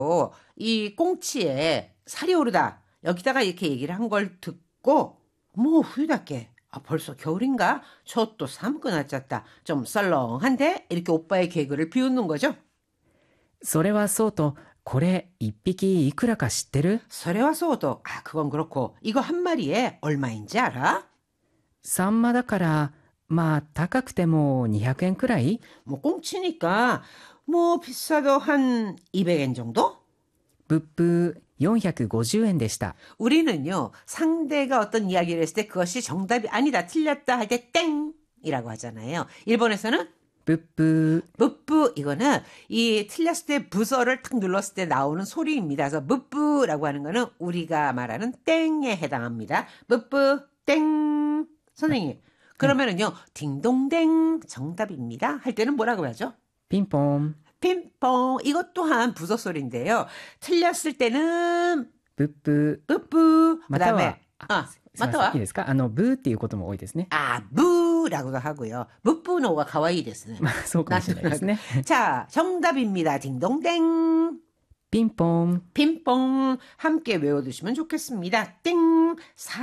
이 꽁치에 살이 오르다. 여기다가 이렇게 얘기를 한 걸 듣고 뭐 후유답게 벌써 겨울인가? 저 또 삼고 났졌다. 좀 썰렁한데? 이렇게 오빠의 개그를 비웃는 거죠. それはそうと、これ一匹いくらか知ってる？ 서래와 소도. 그건 그렇고 이거 한 마리에 얼마인지 알아? サンマだから、まあ高くても200円くらい？ 뭐 꽁치니까 뭐 비싸도 한 200엔 정도? 物風450円でした。 우리는요, 상대가 어떤 이야기를 했을 때 그것이 정답이 아니다, 틀렸다 할 때 땡이라고 하잖아요. 일본에서는 物風 뿌뿌, 이거는 이 틀렸을 때 부서를 탁 눌렀을 때 나오는 소리입니다. 그래서 뿌뿌라고 하는 거는 우리가 말하는 땡에 해당합니다. 뿌뿌, 땡. 선생님, 그러면은요, 딩동댕 정답입니다. 할 때는 뭐라고 하죠? ピンポン 핀뽕. 이것 또한 부서 소리인데요. 틀렸을 때는 物風 뿌뿌. または 그다음에 すいません 맞다. いいですか？ブーっていうことも多いですね。 부라고도 하고요. 뿌뿌노가 가와이 됐으네. まあそうかもしれないですね。 자, 정답입니다. 딩동댕. ピンポン 핀뽕. 함께 외워두시면 좋겠습니다. 땡.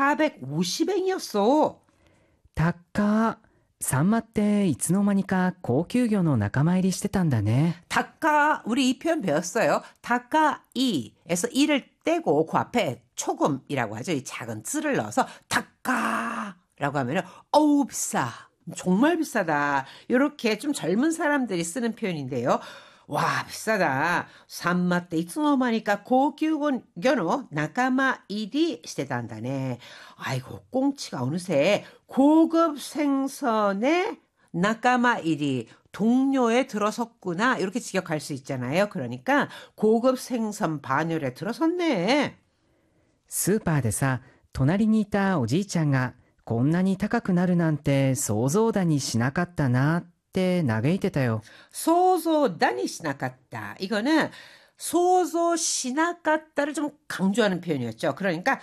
450엔이었어. 高っ。サンマっていつの間にか高級魚の仲間入りしてたんだね。 다까, 우리 이 표현 배웠어요. 다까이에서 이를 떼고 그 앞에 초금이라고 하죠. 이 작은 쯔를 넣어서 다까라고 하면은 어우 비싸. 정말 비싸다. 이렇게 좀 젊은 사람들이 쓰는 표현인데요. 와 비싸다. 산마떼 이츠노마니까 고규견노 나까마 일이 시대단다네. 아이고 꽁치가 어느새 고급 생선의 나까마 일이 동료에 들어섰구나. 이렇게 직역할 수 있잖아요. 그러니까 고급 생선 반열에 들어섰네. スーパーでさ、隣にいたおじいちゃんがこんなに高くなるなんて想像だにしなかったなって嘆いてたよ。 소소다니 시나갔다. 이거는 소소 시나갔다를 좀 강조하는 표현이었죠. 그러니까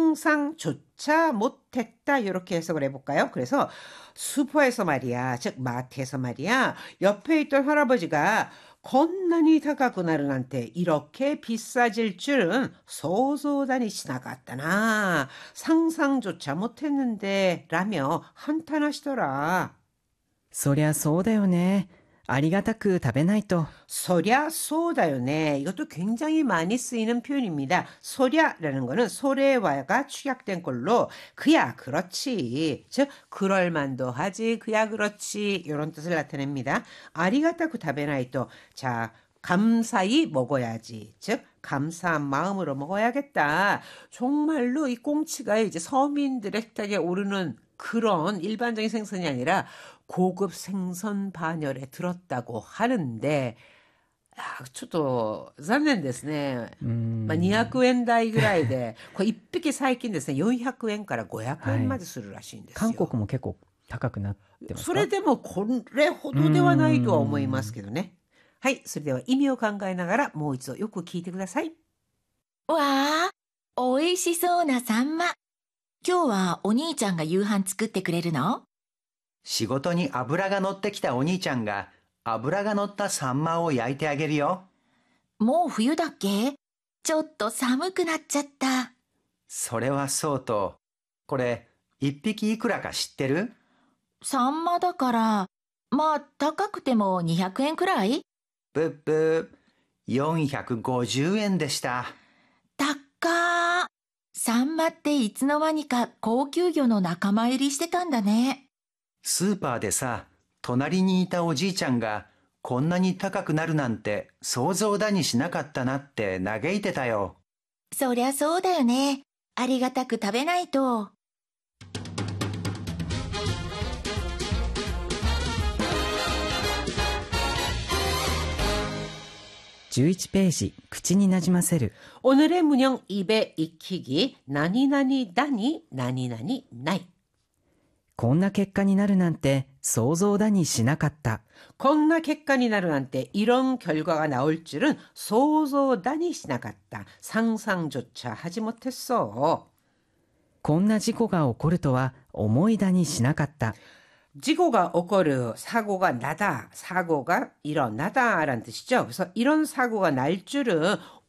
상상조차 못했다 이렇게 해석을 해볼까요? 그래서 슈퍼에서 말이야, 즉 마트에서 말이야, 옆에 있던 할아버지가 건난이 다가구나른한테 이렇게 비싸질 줄은 소소다니 시나갔다나 상상조차 못했는데 라며 한탄하시더라. そりゃそうだよね。ありがたく食べないと。 소랴 소다요네. 이것도 굉장히 많이 쓰이는 표현입니다. 소랴라는 거는 소래와가 축약된 걸로 그야 그렇지. 즉 그럴만도 하지. 그야 그렇지. 이런 뜻을 나타냅니다. 아리가타쿠 타베나이또. 자, 감사히 먹어야지. 즉 감사한 마음으로 먹어야겠다. 정말로 이 꽁치가 이제 서민들의 식탁에 오르는 그런 일반적인 생선이 아니라 고급 생선 반열에 들었다고 하는데,ちょっと残念ですね。200円台ぐらいで、これ1匹最近ですね、400円から500円までするらしいんですよ。 韓国も結構高くなってますか？ それでもこれほどではないとは思いますけどね。はい、それでは意味を考えながらもう一度よく聞いてください。 わあ、おいしそうなサンマ。今日はお兄ちゃんが夕飯作ってくれるの？ 仕事に油が乗ってきたお兄ちゃんが油が乗ったサンマを焼いてあげるよ。 もう冬だっけ？ちょっと寒くなっちゃった。 それはそうと、これ一匹いくらか知ってる？ サンマだから、まあ高くても200円くらい？ ぶっぶ450円でした。 高ー。サンマっていつの間にか高級魚の仲間入りしてたんだね。 スーパーでさ、隣にいたおじいちゃんがこんなに高くなるなんて想像だにしなかったなって嘆いてたよ。 そりゃそうだよね。ありがたく食べないと。 11ページ、口になじませる。 오늘의 문형 입에 익히기. 나니나니 다니 나니나니 나이. こんな結果になるなんて想像だにしなかった。 겁나 객관이 나른한테 이런 결과가 나올 줄은 소소다니 시나갔다. 상상조차 하지 못했어. こんな事故が起こるとは思いだにしなかった。 지고가 오거르, 사고가 나다, 사고가 일어나다라는 뜻이죠. 그래서 이런 사고가 날 줄은